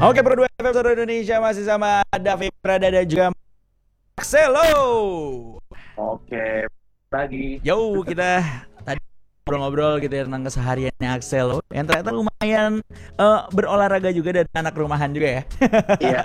Oke, berdua episode Indonesia masih sama Davi Prada dan juga Axelo. Oke, pagi. Yo, kita tadi ngobrol-ngobrol gitu ya tentang kesehariannya Axelo yang ternyata lumayan berolahraga juga dan anak rumahan juga ya. Iya.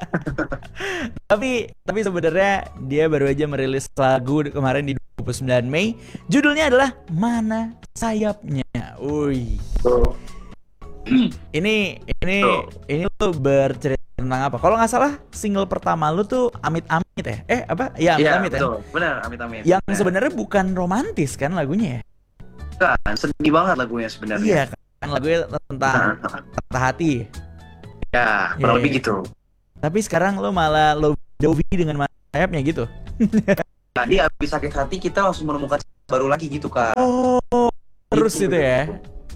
Tapi sebenarnya dia baru aja merilis lagu kemarin di 29 Mei. Judulnya adalah Mana Sayapnya. Wih. Tuh. Ini lu bercerita tentang apa? Kalau nggak salah single pertama lu tuh Amit-Amit ya? Apa? Ya Iya, Amit-Amit ya. betul. Benar, amit-amit. Yang Benar. sebenarnya bukan romantis kan lagunya ya? Kan sedih banget lagunya sebenarnya. Iya kan lagunya tentang patah hati. Ya, kurang lebih Iya. gitu. Tapi sekarang lu malah lo Jovi dengan sayapnya gitu. Tadi habis sakit hati kita langsung menemukan baru lagi gitu, Kak. Oh, terus Gitu. itu ya.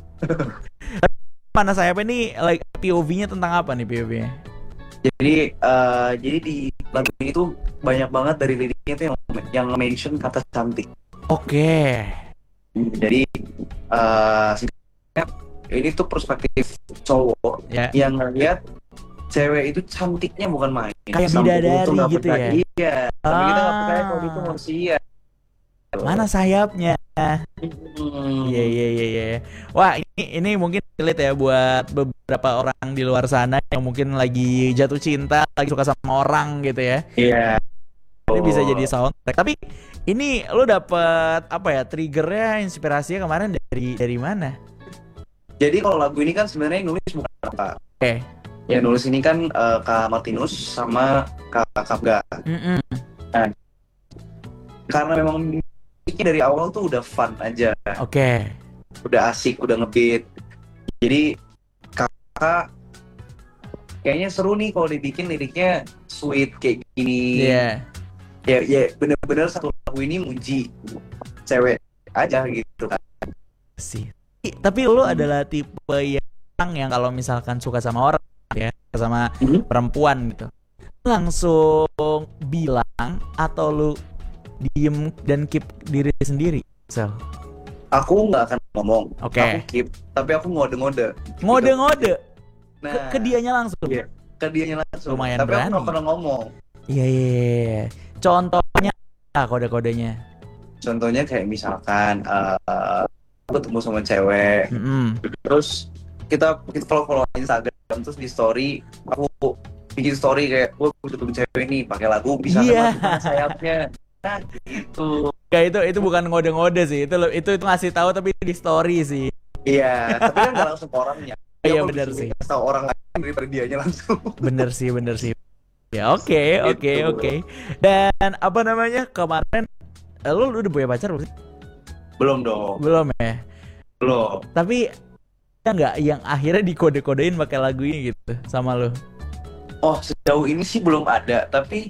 Mana sayapnya nih like POV-nya tentang apa nih POV-nya? Jadi di lagu ini tuh banyak banget dari liriknya tuh yang mention kata cantik. Oke. Jadi singkatnya, ini tuh perspektif cowok Ya. yang ngeliat cewek itu cantiknya bukan main. Kayak Sampai bidadari itu nggak gitu percaya. ya? Iya. Tapi kita nggak percaya Ah. kalau itu manusia. Mana sayapnya? Iya. Wah, ini mungkin relate ya buat beberapa orang di luar sana yang mungkin lagi jatuh cinta, lagi suka sama orang gitu ya. Iya. Ini bisa jadi soundtrack. Tapi ini lu dapet apa ya? Triggernya, inspirasinya kemarin dari mana? Jadi kalau lagu ini kan sebenarnya yang nulis bukan Kak. Oke. Yang nulis ini kan Kak Martinus sama Kak Kapga. Mm-mm. Karena memang musiknya dari awal tuh udah fun aja, Oke. udah asik, udah ngebeat. Jadi kakak kayaknya seru nih kalau dibikin liriknya sweet kayak gini. Iya. Ya bener-bener satu lagu ini muji cewek aja gitu kan. Sih. Tapi lu adalah tipe yang kalau misalkan suka sama orang ya, sama perempuan gitu, langsung bilang atau lu diem dan keep diri sendiri? So, Aku nggak akan ngomong, Oke. aku keep, tapi aku ngode-ngode. ngode-ngode Nah, ke dianya langsung. Iya. Ke dianya langsung. Lumayan tapi aku berani. nggak pernah ngomong. Iya. Contohnya kode-kodenya. Contohnya kayak misalkan aku ketemu sama cewek, Mm-mm. terus kita follow Instagram, terus di story aku bikin story kayak gue ketemu cewek nih pakai lagu bisa Iya. kan sayapnya. Nah gitu. Kayak itu bukan ngode-ngode sih. Itu ngasih tahu tapi di story sih. Iya, tapi kan nggak langsung ke orangnya. Iya, Aku benar lebih sih. suka kasih tahu orang lain daripada dianya langsung. Bener sih. Ya oke. Gitu. Dan apa namanya kemarin lu udah punya pacar belum sih? Belum dong, Belum ya. belum. Tapi ada nggak yang akhirnya dikode-kodein pakai lagu ini gitu sama lu? Oh sejauh ini sih belum ada, tapi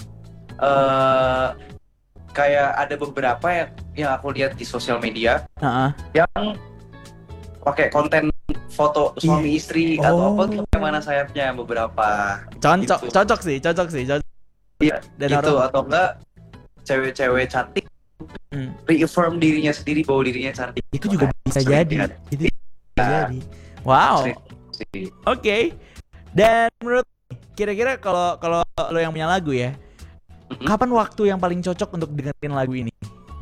kayak ada beberapa yang aku lihat di sosial media Heeh. yang pakai konten foto suami istri atau apa tuh Oh. kayak mana sayapnya beberapa. Gitu. Cocok sih. Iya, Dan gitu orang- atau enggak cewek-cewek cantik Hmm. reaffirm dirinya sendiri bahwa dirinya cantik. Itu juga bisa Sering jadi. lihat. Itu bisa jadi. Wow. Sering sih. Oke. Dan menurut kira-kira kalau lo yang punya lagu ya, Mhm. kapan waktu yang paling cocok untuk dengerin lagu ini?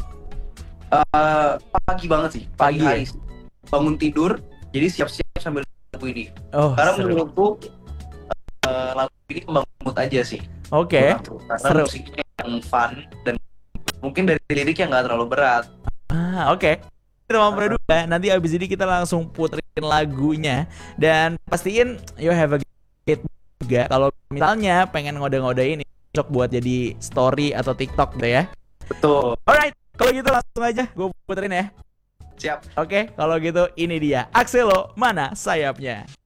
Pagi banget sih, Pagi pagi hari sih. Bangun tidur, jadi siap-siap sambil lagu ini. Oh, Karena seru. menurutku lagu ini membangun mood aja sih. Oke. Karena Seru. musiknya yang fun dan mungkin dari lirik yang nggak terlalu berat. Oke. Kita mau berdua. Nanti abis ini kita langsung puterin lagunya dan pastiin you have a great juga. Kalau misalnya pengen ngode-ngodein ini cocok buat jadi story atau TikTok gitu ya. Betul. Alright, kalau gitu langsung aja gue puterin ya. Siap. Oke, kalau gitu ini dia Axelo Mana Sayapnya.